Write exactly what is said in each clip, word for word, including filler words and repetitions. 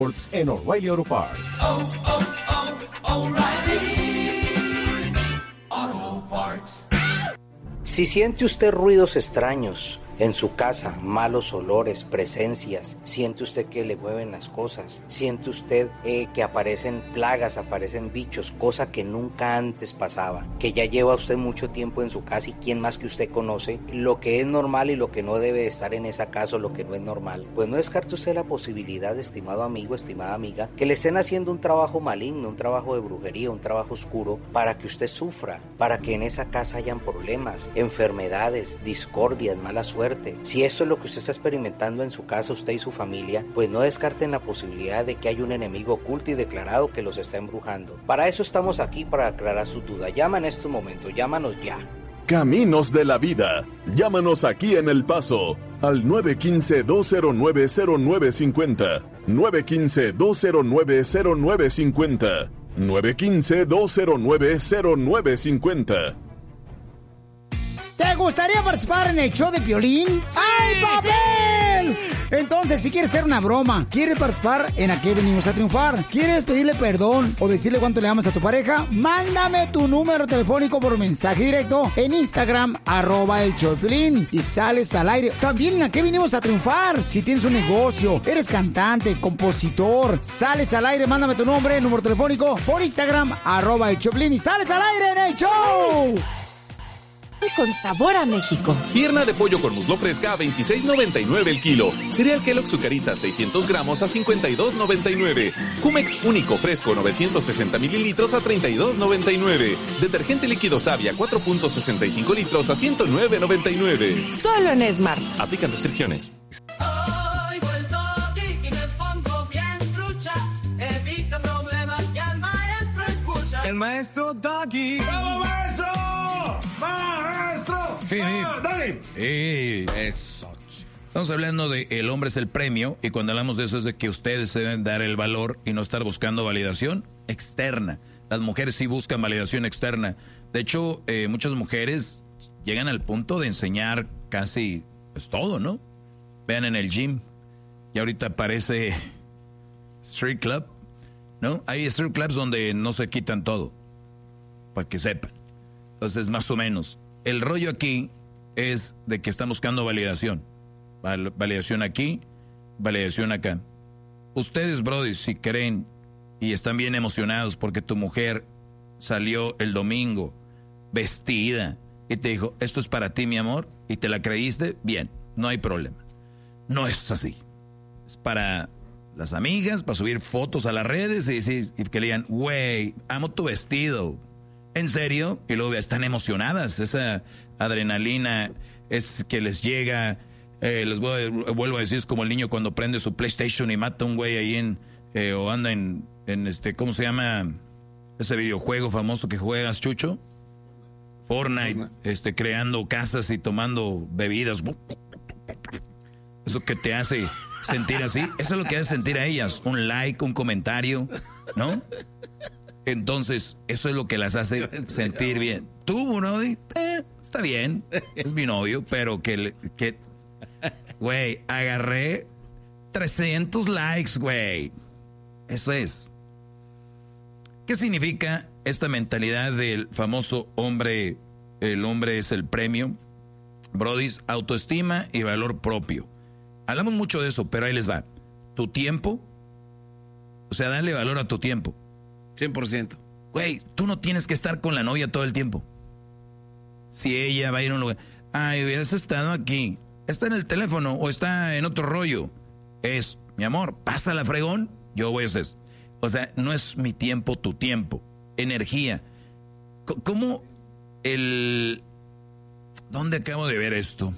En O'Reilly Auto Parts. Oh, oh, oh, O'Reilly Auto Parts. Si siente usted ruidos extraños en su casa, malos olores, presencias, siente usted que le mueven las cosas, siente usted eh, que aparecen plagas, aparecen bichos, cosa que nunca antes pasaba, que ya lleva usted mucho tiempo en su casa y quién más que usted conoce lo que es normal y lo que no debe estar en esa casa o lo que no es normal, pues no descarte usted la posibilidad, estimado amigo, estimada amiga, que le estén haciendo un trabajo maligno, un trabajo de brujería, un trabajo oscuro para que usted sufra, para que en esa casa hayan problemas, enfermedades, discordias, mala suerte. Si esto es lo que usted está experimentando en su casa, usted y su familia, pues no descarten la posibilidad de que haya un enemigo oculto y declarado que los está embrujando. Para eso estamos aquí, para aclarar su duda. Llama en estos momentos, llámanos ya. Caminos de la Vida. Llámanos aquí en El Paso al nueve uno cinco, dos cero nueve, cero nueve cinco cero, nueve uno cinco, dos cero nueve, cero nueve cinco cero, nueve uno cinco, dos cero nueve, cero nueve cinco cero. ¿Te gustaría participar en el show de Piolín? ¡Sí! ¡Hay papel! Entonces, si quieres hacer una broma, quieres participar en Aquí Venimos a Triunfar, quieres pedirle perdón o decirle cuánto le amas a tu pareja, mándame tu número telefónico por mensaje directo en Instagram, arroba el show de Piolín, y sales al aire. También en Aquí Venimos a Triunfar. Si tienes un negocio, eres cantante, compositor, sales al aire, mándame tu nombre, número telefónico por Instagram, arroba el show de Piolín, y sales al aire en el show. Con sabor a México. Pierna de pollo con muslo fresca a veintiséis noventa y nueve el kilo. Cereal Kellogg Zucaritas seiscientos gramos a cincuenta y dos noventa y nueve. Cumex único fresco novecientos sesenta mililitros a treinta y dos noventa y nueve. Detergente líquido Savia cuatro punto sesenta y cinco litros a ciento nueve noventa y nueve. Solo en Smart. Aplican restricciones. El maestro Doggy. ¡Vamos, maestro! ¡Maestro! Hey, ¡Doggy! hey, eso. Estamos hablando de el hombre es el premio, y cuando hablamos de eso es de que ustedes deben dar el valor y no estar buscando validación externa. Las mujeres sí buscan validación externa. De hecho, eh, muchas mujeres llegan al punto de enseñar casi pues todo, ¿no? Vean en el gym. Y ahorita aparece Street Club, ¿no? Hay street clubs donde no se quitan todo, para que sepan. Entonces, más o menos. El rollo aquí es de que están buscando validación. Val- validación aquí, validación acá. Ustedes, brody, si creen y están bien emocionados porque tu mujer salió el domingo vestida y te dijo, esto es para ti, mi amor, y te la creíste, bien, no hay problema. No es así. Es para las amigas, para subir fotos a las redes y decir, y que le digan, güey, amo tu vestido. ¿En serio? Y luego están emocionadas. Esa adrenalina es que les llega. Eh, les voy a, vuelvo a decir, es como el niño cuando prende su PlayStation y mata a un güey ahí en, eh, o anda en, en este, ¿cómo se llama? Ese videojuego famoso que juegas, Chucho. Fortnite, Fortnite. este, creando casas y tomando bebidas. Eso que te hace sentir así, eso es lo que hace sentir a ellas. Un like, un comentario, ¿no? Entonces, eso es lo que las hace sentir bien. Tú, Brody, eh, está bien, es mi novio, pero que, que güey, agarré trescientos likes, güey. Eso es. ¿Qué significa esta mentalidad del famoso hombre, el hombre es el premio? Brody, autoestima y valor propio. Hablamos mucho de eso, pero ahí les va. Tu tiempo, o sea, dale valor a tu tiempo. cien por ciento. Güey, tú no tienes que estar con la novia todo el tiempo. Si ella va a ir a un lugar, ay, hubieras estado aquí, está en el teléfono o está en otro rollo. Es, mi amor, pasa la fregón, yo voy a hacer esto. O sea, no es mi tiempo, tu tiempo. Energía. ¿Cómo el... ¿Dónde acabo de ver esto?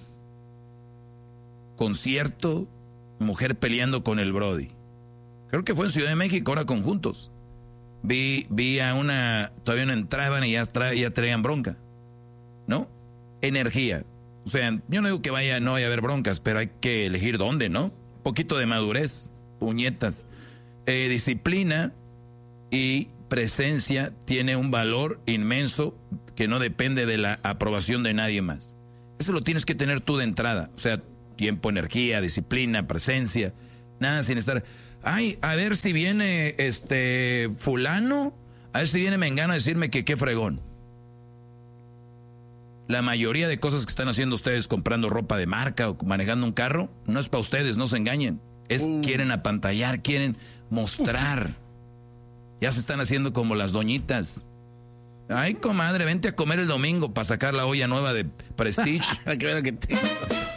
Concierto, mujer peleando con el Brody. Creo que fue en Ciudad de México, ahora conjuntos. Vi, vi a una, todavía no entraban y ya, tra, ya traían bronca, ¿no? Energía. O sea, yo no digo que vaya, no vaya a haber broncas, pero hay que elegir dónde, ¿no? Un poquito de madurez, puñetas. Eh, disciplina y presencia tiene un valor inmenso que no depende de la aprobación de nadie más. Eso lo tienes que tener tú de entrada. O sea, tiempo, energía, disciplina, presencia. Nada sin estar... ay, a ver si viene este fulano, a ver si viene Mengano a decirme que qué fregón. La mayoría de cosas que están haciendo ustedes comprando ropa de marca o manejando un carro, no es para ustedes, no se engañen. Es uh. quieren apantallar, quieren mostrar. Ya se están haciendo como las doñitas. Ay, comadre, vente a comer el domingo para sacar la olla nueva de Prestige. Qué bueno que te...